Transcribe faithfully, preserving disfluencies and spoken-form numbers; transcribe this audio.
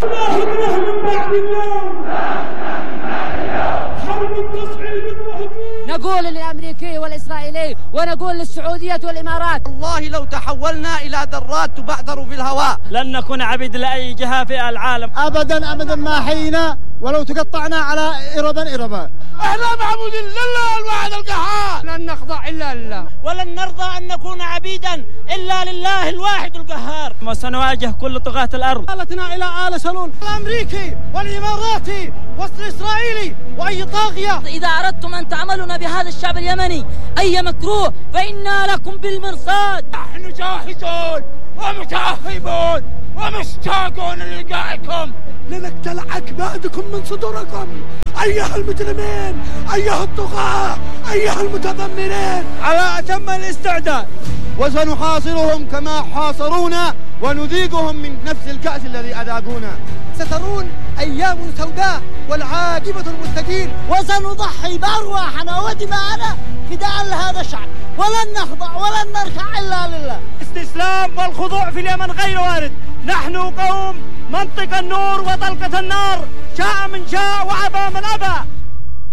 الله أكبر من بعد اليوم، حرب التصعيد والهجوم. نقول للأمريكي والإسرائيلي ونقول للسعودية والإمارات، والله لو تحولنا إلى ذرات تبعثر في الهواء لن نكون عبيد لأي جهة في العالم أبدا أبدا ما حينا، ولو تقطعنا على إربا إربا. احنا معبودين لله الواحد القهار، لن نخضع إلا لله، ولن نرضى أن نكون عبيدا إلا لله الواحد القهار. وسنواجه كل طغاة الأرض. آلتنا إلى آل سلول، الأمريكي والإماراتي والإسرائيلي وأي طاغية. إذا أردتم أن تعملون بهذا الشعب اليمني أي مكروه فإنا لكم بالمرصاد. نحن جاهزون ومتأهبون ومشتاقون للقائكم لنقتل أكبادكم من صدوركم أيها المجرمين، أيها الطغاة، أيها المتذمرين، على أتم الاستعداد. وسنحاصرهم كما حاصرونا ونذيقهم من نفس الكأس الذي أذاقونا. سترون أيام سوداء والعاقبة المتقين، وسنضحي بأرواحنا ودماءنا فداء لهذا الشعب، ولن نخضع ولن نركع إلا لله. الاستسلام والخضوع في اليمن غير وارد. نحن قوم منطق النور وطلقة النار، شاء من شاء وأبى من أبى.